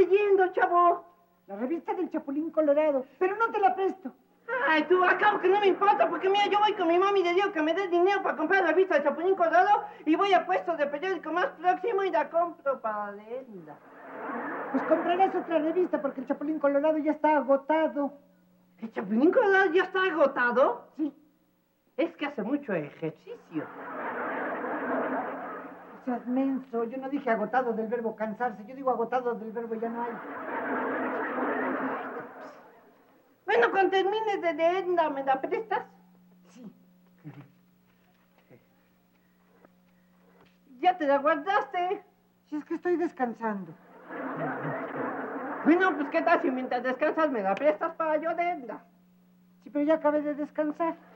leyendo, chavo? La revista del Chapulín Colorado, pero no te la presto. Ay, tú, acabo que no me importa, porque mira, yo voy con mi mami y le digo que me dé dinero para comprar la revista del Chapulín Colorado y voy a puesto de periódico más próximo y la compro para leerla. Pues comprarás otra revista porque el Chapulín Colorado ya está agotado. ¿El Chapulín Colorado ya está agotado? Sí. Es que hace mucho ejercicio. O sea, menso, yo no dije agotado del verbo cansarse, yo digo agotado del verbo ya no hay. Bueno, cuando termines de leerla, ¿me la prestas? Sí. ¿Ya te la guardaste? Si es que estoy descansando. Bueno, pues ¿qué tal si mientras descansas me la prestas para yo leerla? Sí, pero ya acabé de descansar.